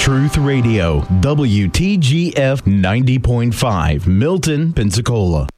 Truth Radio, WTGF 90.5, Milton, Pensacola.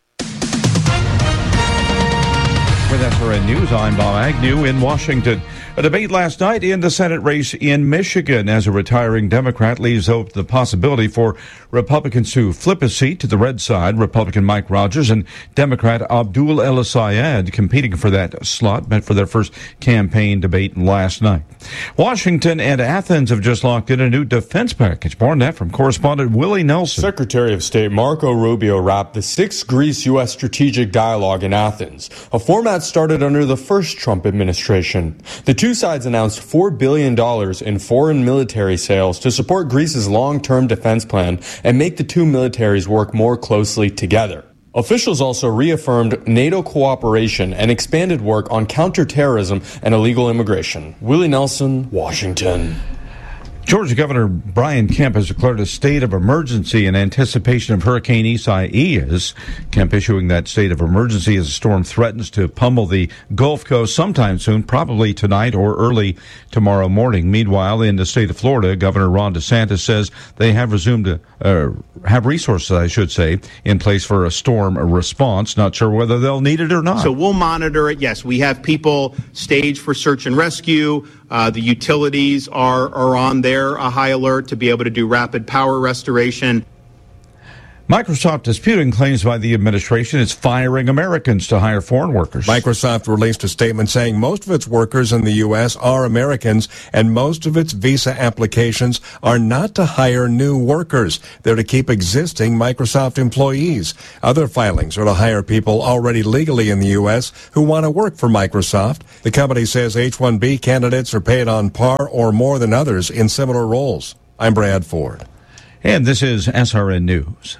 With SRN News, I'm Bob Agnew in Washington. A debate last night in the Senate race in Michigan as a retiring Democrat leaves open the possibility for Republicans to flip a seat to the red side. Republican Mike Rogers and Democrat Abdul El Sayed competing for that slot met for their first campaign debate last night. Washington and Athens have just locked in a new defense package. More on that from correspondent Willie Nelson. Secretary of State Marco Rubio wrapped the sixth Greece-U.S. strategic dialogue in Athens, a format started under the first Trump administration. The two sides announced $4 billion in foreign military sales to support Greece's long-term defense plan and make the two militaries work more closely together. Officials also reaffirmed NATO cooperation and expanded work on counterterrorism and illegal immigration. Willie Nelson, Washington. Georgia Governor Brian Kemp has declared a state of emergency in anticipation of Hurricane Isaias. Kemp issuing that state of emergency as a storm threatens to pummel the Gulf Coast sometime soon, probably tonight or early tomorrow morning. Meanwhile, in the state of Florida, Governor Ron DeSantis says they have have resources, I should say, in place for a storm response. Not sure whether they'll need it or not. So we'll monitor it. Yes, we have people staged for search and rescue. The utilities are on there, a high alert to be able to do rapid power restoration. Microsoft disputing claims by the administration it's firing Americans to hire foreign workers. Microsoft released a statement saying most of its workers in the U.S. are Americans and most of its visa applications are not to hire new workers. They're to keep existing Microsoft employees. Other filings are to hire people already legally in the U.S. who want to work for Microsoft. The company says H-1B candidates are paid on par or more than others in similar roles. I'm Brad Ford. And this is SRN News.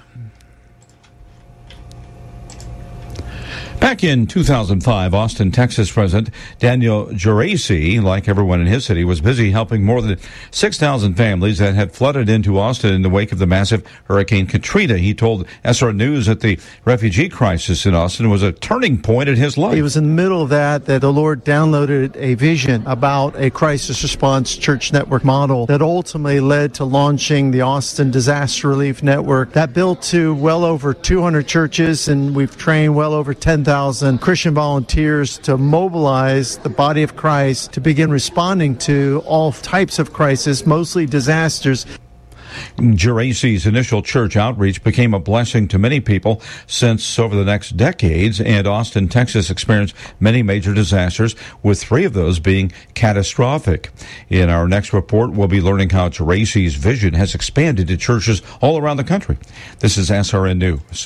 Back in 2005, Austin, Texas President Daniel Geraci, like everyone in his city, was busy helping more than 6,000 families that had flooded into Austin in the wake of the massive Hurricane Katrina. He told SRN News that the refugee crisis in Austin was a turning point in his life. It was in the middle of that the Lord downloaded a vision about a crisis response church network model that ultimately led to launching the Austin Disaster Relief Network. That built to well over 200 churches, and we've trained well over 10,000 Christian volunteers to mobilize the body of Christ to begin responding to all types of crises, mostly disasters. Geraci's initial church outreach became a blessing to many people since over the next decades, and Austin, Texas experienced many major disasters, with 3 of those being catastrophic. In our next report, we'll be learning how Geraci's vision has expanded to churches all around the country. This is SRN News.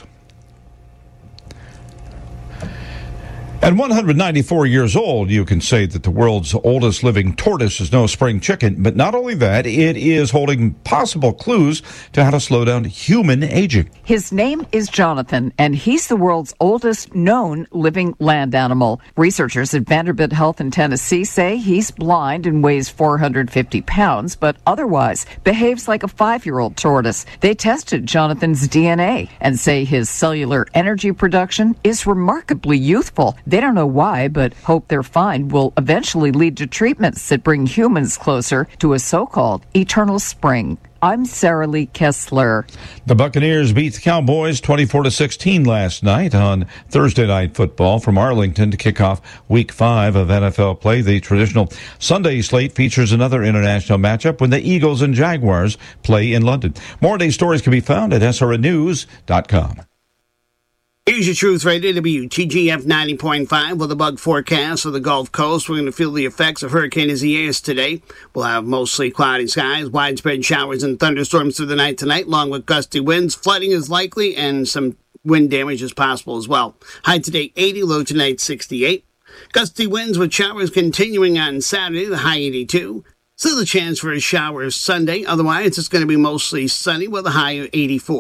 At 194 years old, you can say that the world's oldest living tortoise is no spring chicken. But not only that, it is holding possible clues to how to slow down human aging. His name is Jonathan, and he's the world's oldest known living land animal. Researchers at Vanderbilt Health in Tennessee say he's blind and weighs 450 pounds, but otherwise behaves like a 5-year-old tortoise. They tested Jonathan's DNA and say his cellular energy production is remarkably youthful. They don't know why, but hope their find will eventually lead to treatments that bring humans closer to a so-called eternal spring. I'm Sarah Lee Kessler. The Buccaneers beat the Cowboys 24-16 last night on Thursday Night Football from Arlington to kick off Week 5 of NFL play. The traditional Sunday slate features another international matchup when the Eagles and Jaguars play in London. More day stories can be found at srnnews.com. Here's your Truth Radio, WTGF 90.5 with a bug forecast of the Gulf Coast. We're going to feel the effects of Hurricane Isaias today. We'll have mostly cloudy skies, widespread showers and thunderstorms through the night tonight, along with gusty winds. Flooding is likely and some wind damage is possible as well. High today 80, low tonight 68. Gusty winds with showers continuing on Saturday, the high 82. Still a chance for a shower Sunday. Otherwise, it's going to be mostly sunny with a high of 84.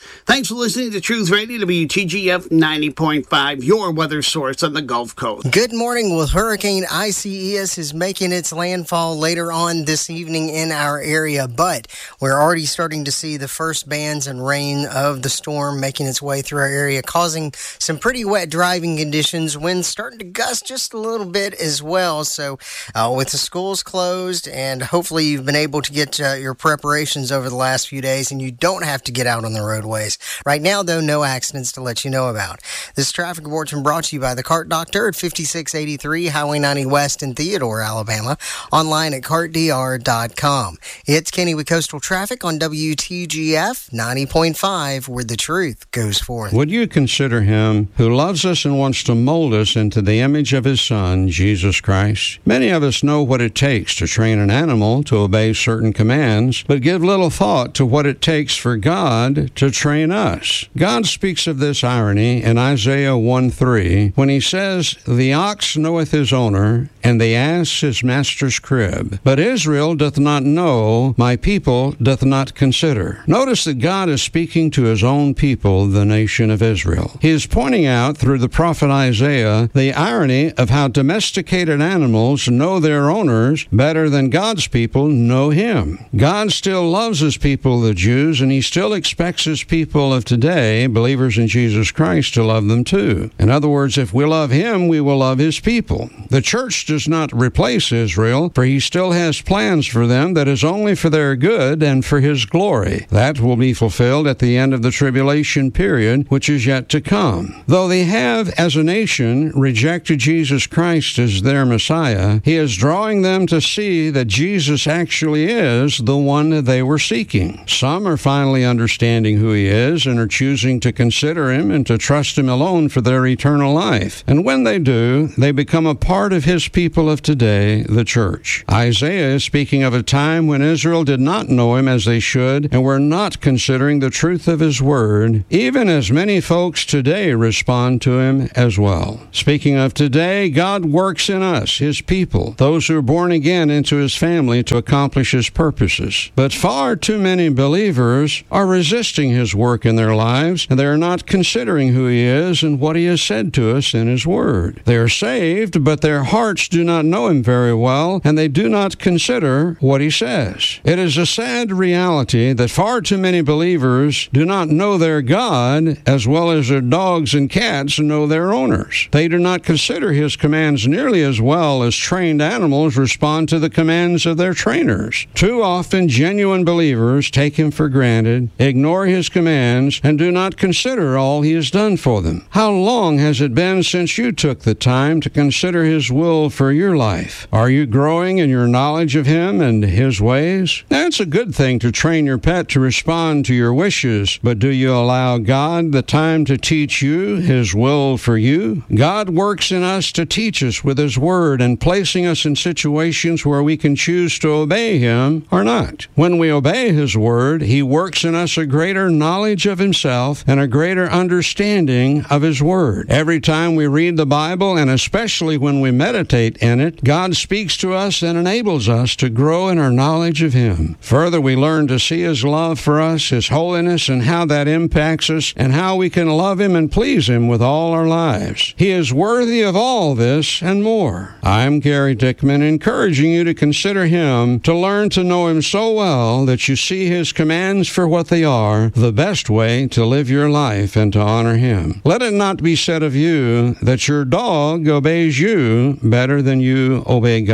Thanks for listening to Truth Radio, WTGF 90.5, your weather source on the Gulf Coast. Good morning. Well, Hurricane Isaias is making its landfall later on this evening in our area, but we're already starting to see the first bands and rain of the storm making its way through our area, causing some pretty wet driving conditions. Winds starting to gust just a little bit as well. So with the schools closed, and hopefully you've been able to get your preparations over the last few days and you don't have to get out on the roadways. Right now, though, no accidents to let you know about. This traffic report's been brought to you by the Cart Doctor at 5683 Highway 90 West in Theodore, Alabama. Online at cartdr.com. It's Kenny with Coastal Traffic on WTGF 90.5, where the truth goes forth. Would you consider him who loves us and wants to mold us into the image of his Son, Jesus Christ? Many of us know what it takes to train an animal to obey certain commands, but give little thought to what it takes for God to train us. God speaks of this irony in Isaiah 1:3 when he says, "The ox knoweth his owner, and the ass his master's crib. But Israel doth not know, my people doth not consider." Notice that God is speaking to his own people, the nation of Israel. He is pointing out through the prophet Isaiah the irony of how domesticated animals know their owners better than God's people know him. God still loves his people, the Jews, and he still expects his people of today, believers in Jesus Christ, to love them too. In other words, if we love him, we will love his people. The church does not replace Israel, for he still has plans for them that is only for their good and for his glory. That will be fulfilled at the end of the tribulation period, which is yet to come. Though they have, as a nation, rejected Jesus Christ as their Messiah, he is drawing them to see that Jesus actually is the one they were seeking. Some are finally understanding who he is and are choosing to consider him and to trust him alone for their eternal life. And when they do, they become a part of his people of today, the church. Isaiah is speaking of a time when Israel did not know him as they should and were not considering the truth of his word, even as many folks today respond to him as well. Speaking of today, God works in us, his people, those who are born again into his family to accomplish his purposes. But far too many believers are resisting his work in their lives, and they are not considering who he is and what he has said to us in his word. They are saved, but their hearts do not know him very well, and they do not consider what he says. It is a sad reality that far too many believers do not know their God as well as their dogs and cats know their owners. They do not consider his commands nearly as well as trained animals respond to the commands of their trainers. Too often, genuine believers take him for granted, ignore his commands, and do not consider all he has done for them. How long has it been since you took the time to consider his will for your life? Are you growing in your knowledge of him and his ways? Now, it's a good thing to train your pet to respond to your wishes, but do you allow God the time to teach you his will for you? God works in us to teach us with his word and placing us in situations where we can choose to obey him or not. When we obey his word, he works in us a greater knowledge of himself and a greater understanding of his word. Every time we read the Bible, and especially when we meditate in it, God speaks to us and enables us to grow in our knowledge of him. Further, we learn to see his love for us, his holiness, and how that impacts us, and how we can love him and please him with all our lives. He is worthy of all this and more. I'm Gary Dickman, encouraging you to consider him, to learn to know him so well that you see his commands for what they are, the best way to live your life and to honor him. Let it not be said of you that your dog obeys you better than you obey God.